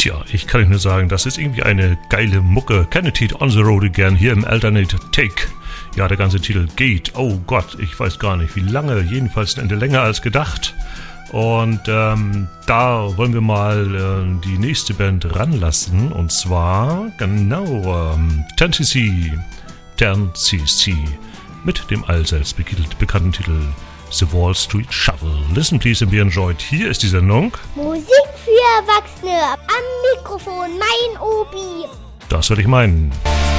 Tja, ich kann euch nur sagen, das ist irgendwie eine geile Mucke. Candidate on the Road Again hier im Alternate Take. Ja, der ganze Titel geht, oh Gott, ich weiß gar nicht wie lange, jedenfalls ein Ende länger als gedacht. Und da wollen wir mal die nächste Band ranlassen, und zwar genau 10cc mit dem allseits bekannten Titel The Wall Street Shuffle. Listen please and be enjoyed. Hier ist die Sendung Musik für Erwachsene. Am Mikrofon mein Obi. Das würde ich meinen.